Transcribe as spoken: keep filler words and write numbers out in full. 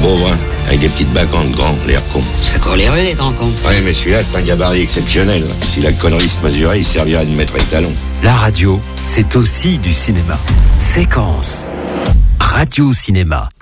beau, hein, avec des petites bacantes grands, l'air con. Ça court les rues, les grands cons. Ouais, mais celui-là, c'est un gabarit exceptionnel. Si la connerie se mesurait, il servirait de maître étalon. La radio, c'est aussi du cinéma. Séquence. Radio Cinéma.